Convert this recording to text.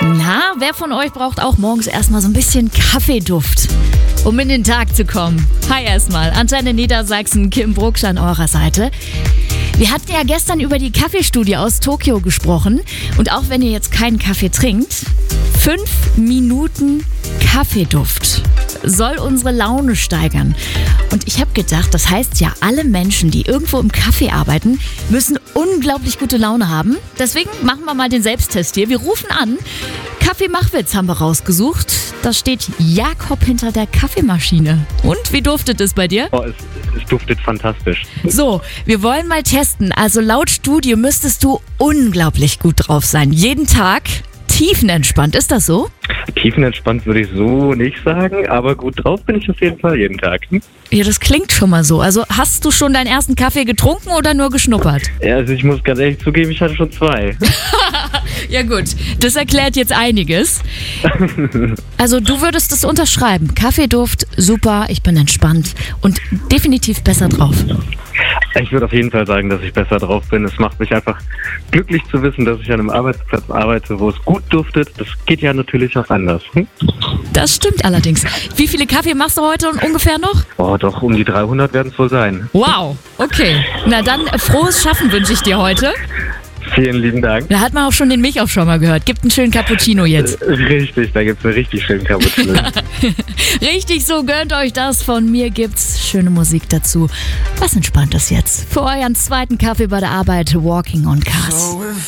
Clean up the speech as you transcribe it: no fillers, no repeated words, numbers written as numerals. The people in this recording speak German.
Na, wer von euch braucht auch morgens erstmal so ein bisschen Kaffeeduft, um in den Tag zu kommen? Hi erstmal, Antenne Niedersachsen, Kim Brucksch an eurer Seite. Wir hatten ja gestern über die Kaffeestudie aus Tokio gesprochen. Und auch wenn ihr jetzt keinen Kaffee trinkt, 5 Minuten Kaffeeduft soll unsere Laune steigern. Und ich habe gedacht, das heißt ja, alle Menschen, die irgendwo im Kaffee arbeiten, müssen unglaublich gute Laune haben. Deswegen machen wir mal den Selbsttest hier. Wir rufen an. Kaffeemachwitz haben wir rausgesucht. Da steht Jakob hinter der Kaffeemaschine. Und wie duftet es bei dir? Oh, es duftet fantastisch. So, wir wollen mal testen. Also laut Studie müsstest du unglaublich gut drauf sein. Jeden Tag tiefenentspannt. Ist das so? Tiefenentspannt würde ich so nicht sagen, aber gut drauf bin ich auf jeden Fall jeden Tag. Ja, das klingt schon mal so. Also hast du schon deinen ersten Kaffee getrunken oder nur geschnuppert? Ja, also ich muss ganz ehrlich zugeben, ich hatte schon 2. Ja gut, das erklärt jetzt einiges. Also du würdest es unterschreiben. Kaffeeduft, super, ich bin entspannt und definitiv besser drauf. Ich würde auf jeden Fall sagen, dass ich besser drauf bin. Es macht mich einfach glücklich zu wissen, dass ich an einem Arbeitsplatz arbeite, wo es gut duftet. Das geht ja natürlich auch anders. Das stimmt allerdings. Wie viele Kaffee machst du heute ungefähr noch? Oh, doch, um die 300 werden es wohl sein. Wow, okay. Na dann, frohes Schaffen wünsche ich dir heute. Vielen lieben Dank. Da hat man auch schon den Milchaufschäumer gehört. Gibt einen schönen Cappuccino jetzt. Richtig, da gibt es einen richtig schönen Cappuccino. Richtig so, gönnt euch das. Von mir gibt's schöne Musik dazu. Was entspannt das jetzt? Für euren zweiten Kaffee bei der Arbeit, Walking on Cars.